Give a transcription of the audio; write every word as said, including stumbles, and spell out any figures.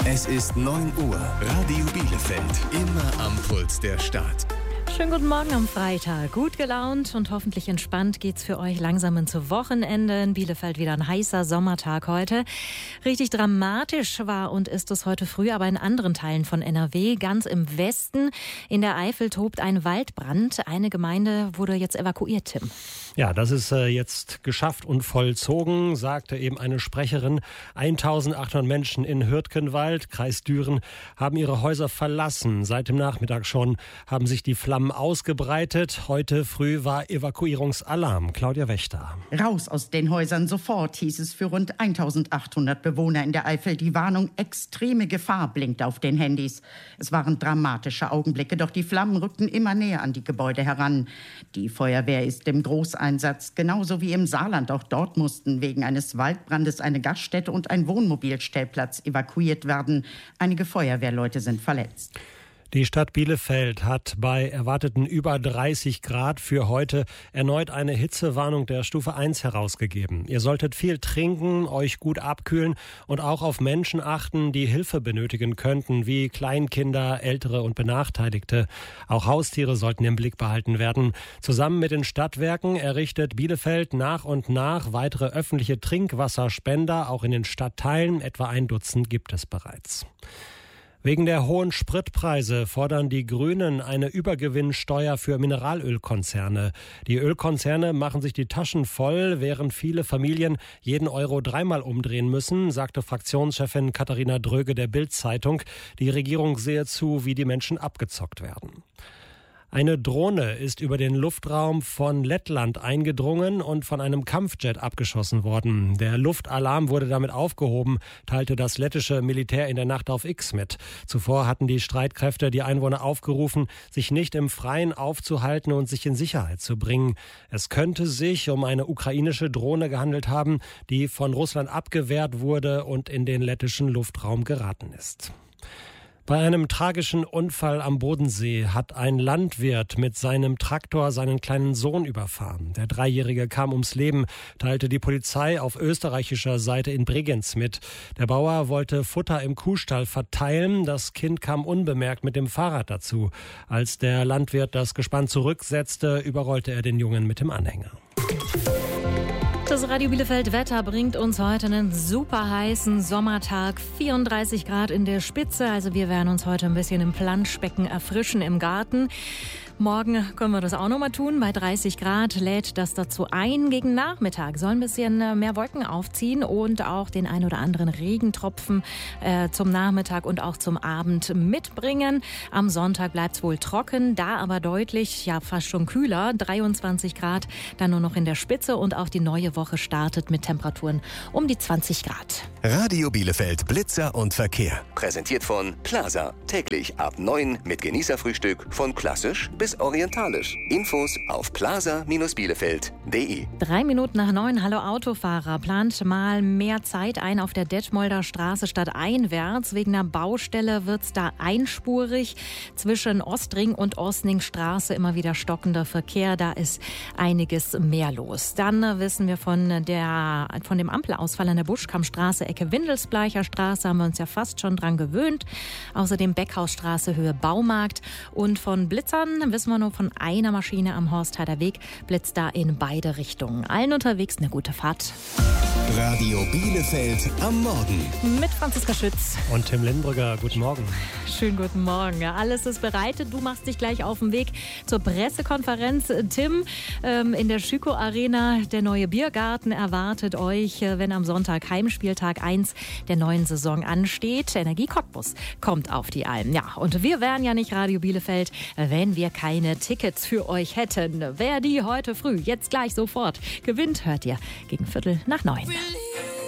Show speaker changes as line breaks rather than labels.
Es ist neun Uhr. Radio Bielefeld. Immer am Puls der Stadt.
Schönen guten Morgen am Freitag. Gut gelaunt und hoffentlich entspannt geht's für euch langsam ins Wochenende. In Bielefeld wieder ein heißer Sommertag heute. Richtig dramatisch war und ist es heute früh, aber in anderen Teilen von N R W, ganz im Westen. In der Eifel tobt ein Waldbrand. Eine Gemeinde wurde jetzt evakuiert, Tim.
Ja, das ist äh, jetzt geschafft und vollzogen, sagte eben eine Sprecherin. eintausendachthundert Menschen in Hürtgenwald, Kreis Düren, haben ihre Häuser verlassen. Seit dem Nachmittag schon haben sich die Flammen ausgebreitet. Heute früh war Evakuierungsalarm. Claudia Wächter.
Raus aus den Häusern sofort, hieß es für rund eintausendachthundert Bewohner in der Eifel. Die Warnung extreme Gefahr blinkt auf den Handys. Es waren dramatische Augenblicke, doch die Flammen rückten immer näher an die Gebäude heran. Die Feuerwehr ist im Großeinsatz, genauso wie im Saarland. Auch dort mussten wegen eines Waldbrandes eine Gaststätte und ein Wohnmobilstellplatz evakuiert werden. Einige Feuerwehrleute sind verletzt.
Die Stadt Bielefeld hat bei erwarteten über dreißig Grad für heute erneut eine Hitzewarnung der Stufe eins herausgegeben. Ihr solltet viel trinken, euch gut abkühlen und auch auf Menschen achten, die Hilfe benötigen könnten, wie Kleinkinder, Ältere und Benachteiligte. Auch Haustiere sollten im Blick behalten werden. Zusammen mit den Stadtwerken errichtet Bielefeld nach und nach weitere öffentliche Trinkwasserspender. Auch in den Stadtteilen, etwa ein Dutzend, gibt es bereits. Wegen der hohen Spritpreise fordern die Grünen eine Übergewinnsteuer für Mineralölkonzerne. Die Ölkonzerne machen sich die Taschen voll, während viele Familien jeden Euro dreimal umdrehen müssen, sagte Fraktionschefin Katharina Dröge der Bild-Zeitung. Die Regierung sehe zu, wie die Menschen abgezockt werden. Eine Drohne ist über den Luftraum von Lettland eingedrungen und von einem Kampfjet abgeschossen worden. Der Luftalarm wurde damit aufgehoben, teilte das lettische Militär in der Nacht auf X mit. Zuvor hatten die Streitkräfte die Einwohner aufgerufen, sich nicht im Freien aufzuhalten und sich in Sicherheit zu bringen. Es könnte sich um eine ukrainische Drohne gehandelt haben, die von Russland abgewehrt wurde und in den lettischen Luftraum geraten ist. Bei einem tragischen Unfall am Bodensee hat ein Landwirt mit seinem Traktor seinen kleinen Sohn überfahren. Der Dreijährige kam ums Leben, teilte die Polizei auf österreichischer Seite in Bregenz mit. Der Bauer wollte Futter im Kuhstall verteilen. Das Kind kam unbemerkt mit dem Fahrrad dazu. Als der Landwirt das Gespann zurücksetzte, überrollte er den Jungen mit dem Anhänger.
Das Radio Bielefeld Wetter bringt uns heute einen super heißen Sommertag. vierunddreißig Grad in der Spitze. Also wir werden uns heute ein bisschen im Planschbecken erfrischen im Garten. Morgen können wir das auch noch mal tun. Bei dreißig Grad lädt das dazu ein. Gegen Nachmittag soll ein bisschen mehr Wolken aufziehen und auch den ein oder anderen Regentropfen äh, zum Nachmittag und auch zum Abend mitbringen. Am Sonntag bleibt es wohl trocken, da aber deutlich, ja fast schon kühler. dreiundzwanzig Grad dann nur noch in der Spitze und auch die neue Woche startet mit Temperaturen um die zwanzig Grad.
Radio Bielefeld Blitzer und Verkehr. Präsentiert von Plaza. Täglich ab neun mit Genießerfrühstück von klassisch bis orientalisch. Infos auf plaza Bindestrich bielefeld punkt de.
Drei Minuten nach neun. Hallo Autofahrer. Plant mal mehr Zeit ein auf der Detmolder Straße statt einwärts. Wegen einer Baustelle wird's da einspurig. Zwischen Ostring und Osningstraße immer wieder stockender Verkehr. Da ist einiges mehr los. Dann wissen wir von der, von dem Ampelausfall an der Buschkammstraße, Ecke Windelsbleicher Straße, haben wir uns ja fast schon dran gewöhnt. Außerdem Beckhausstraße, Höhe Baumarkt. Und von Blitzern wissen wir nur von einer Maschine am Horstheider Weg. Blitzt da in beide Richtungen. Allen unterwegs eine gute Fahrt.
Radio Bielefeld am Morgen.
Mit Franziska Schütz.
Und Tim Lindbrügger, guten Morgen.
Schönen guten Morgen. Ja, alles ist bereitet. Du machst dich gleich auf den Weg zur Pressekonferenz. Tim, ähm, in der Schüko Arena, der neue Biergarten erwartet euch, wenn am Sonntag Heimspieltag eins der neuen Saison ansteht. Energie Cottbus kommt auf die Alm. Ja, und wir wären ja nicht Radio Bielefeld, wenn wir keine Tickets für euch hätten. Wer die heute früh, jetzt gleich sofort gewinnt, hört ihr gegen Viertel nach neun.